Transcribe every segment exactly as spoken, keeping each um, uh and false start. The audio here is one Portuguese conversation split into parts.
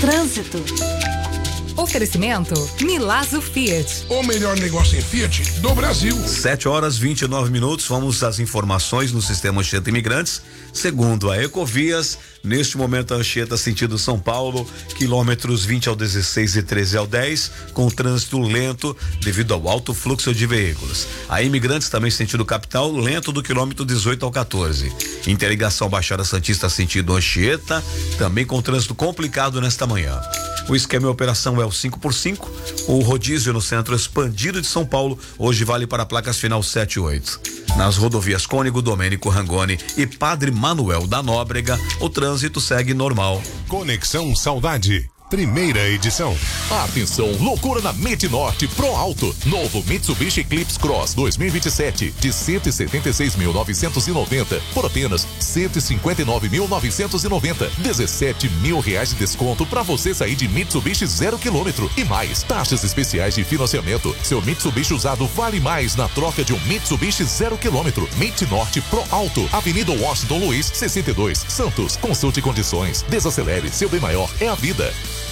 trânsito. Oferecimento Milazzo Fiat. O melhor negócio em Fiat do Brasil. sete horas e vinte e nove minutos. Vamos às informações no sistema Anchieta Imigrantes. Segundo a Ecovias, neste momento a Anchieta sentido São Paulo, quilômetros vinte ao dezesseis e treze ao dez, com trânsito lento devido ao alto fluxo de veículos. A Imigrantes também sentido capital, lento do quilômetro dezoito ao quatorze. Interligação Baixada Santista sentido Anchieta, também com trânsito complicado nesta manhã. O esquema e operação é o cinco por cinco. O rodízio no centro expandido de São Paulo hoje vale para placas final sete e oito. Nas rodovias Cônigo, Domênico Rangoni e Padre Manuel da Nóbrega, o trânsito segue normal. Conexão Saudade. Primeira edição. Atenção, loucura na Midnorte Pro Alto. Novo Mitsubishi Eclipse Cross dois mil e vinte e sete de cento e setenta e seis mil novecentos e noventa por apenas cento e cinquenta e nove mil novecentos e noventa. dezessete mil reais de desconto para você sair de Mitsubishi zero quilômetro e mais taxas especiais de financiamento. Seu Mitsubishi usado vale mais na troca de um Mitsubishi zero quilômetro. Midnorte Pro Alto, Avenida Washington Luiz, sessenta e dois, Santos. Consulte condições. Desacelere, seu bem maior é a vida.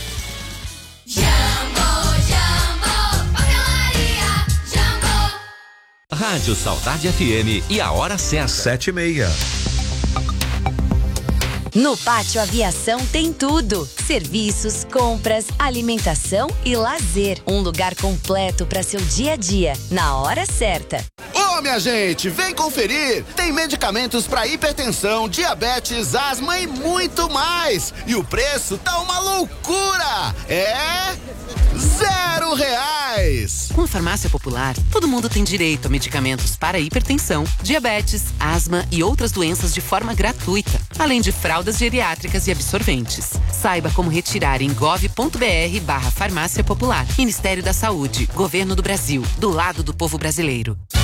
Rádio Saudade F M e a hora certa. Sete e meia. No Pátio Aviação tem tudo: serviços, compras, alimentação e lazer. Um lugar completo para seu dia a dia, na hora certa. Ô, minha gente, vem conferir! Tem medicamentos para hipertensão, diabetes, asma e muito mais. E o preço tá uma loucura! É zero reais! Com a Farmácia Popular, todo mundo tem direito a medicamentos para hipertensão, diabetes, asma e outras doenças de forma gratuita, além de fraldas geriátricas e absorventes. Saiba como retirar em gov.br barra Farmácia Popular. Ministério da Saúde, Governo do Brasil, do lado do povo brasileiro.